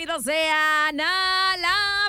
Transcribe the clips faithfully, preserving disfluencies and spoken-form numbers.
bienvenidos sean a La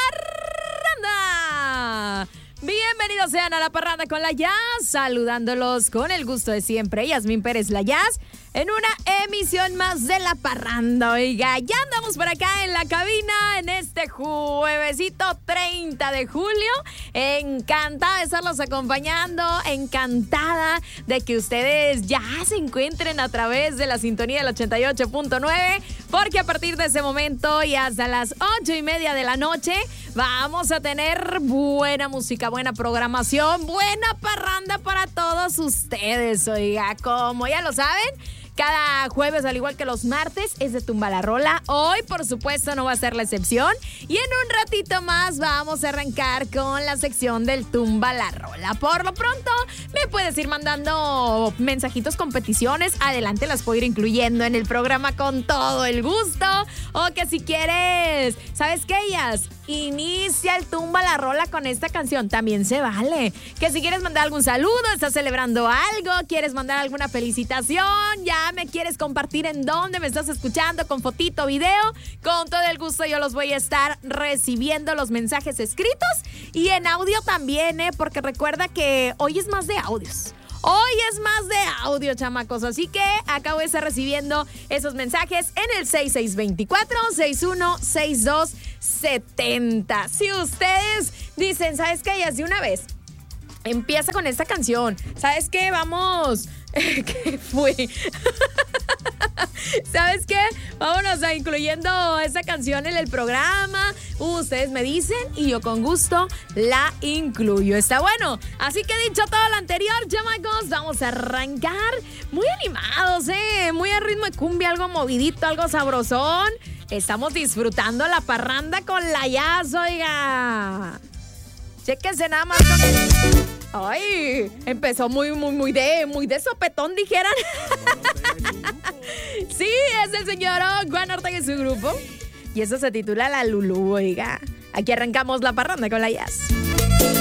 Parranda. Bienvenidos sean a La Parranda con la Jazz, saludándolos con el gusto de siempre, Yasmín Pérez La Jazz, en una emisión más de La Parranda. Oiga, ya andamos por acá en la cabina en este juevesito treinta de julio. Encantada de estarlos acompañando, encantada de que ustedes ya se encuentren a través de la sintonía del ochenta y ocho punto nueve, porque a partir de ese momento y hasta las ocho y media de la noche vamos a tener buena música, buena programación, buena parranda para todos ustedes. Oiga, como ya lo saben, cada jueves, al igual que los martes, es de Tumba la Rola. Hoy, por supuesto, no va a ser la excepción. Y en un ratito más vamos a arrancar con la sección del Tumba la Rola. Por lo pronto, me puedes ir mandando mensajitos con peticiones. Adelante, las puedo ir incluyendo en el programa con todo el gusto. O que si quieres, ¿sabes qué, ellas? Inicia el Tumba la Rola con esta canción. También se vale. Que si quieres mandar algún saludo, estás celebrando algo, quieres mandar alguna felicitación, ya me quieres compartir en dónde me estás escuchando, con fotito, video, con todo el gusto yo los voy a estar recibiendo los mensajes escritos y en audio también, ¿eh? Porque recuerda que hoy es más de audios. Hoy es más de audio, chamacos, así que acabo de estar recibiendo esos mensajes en el seis seis dos cuatro, seis uno seis dos siete cero. Si ustedes dicen, ¿sabes qué? Ya de una vez empieza con esta canción. ¿Sabes qué? Vamos. ¿Qué fue? ¿Sabes qué? Vámonos a incluyendo esa canción en el programa. Ustedes me dicen y yo con gusto la incluyo. Está bueno. Así que dicho todo lo anterior, chamacos, vamos a arrancar muy animados, ¿eh? Muy a ritmo de cumbia, algo movidito, algo sabrosón. Estamos disfrutando la parranda con la Jazz, oiga. Chéquense nada más con el... Ay, empezó muy, muy, muy de, muy de sopetón, dijeran. Sí, es el señor Juan Ortega y su grupo. Y eso se titula La Lulú, oiga. Aquí arrancamos La Parranda con la Jazz.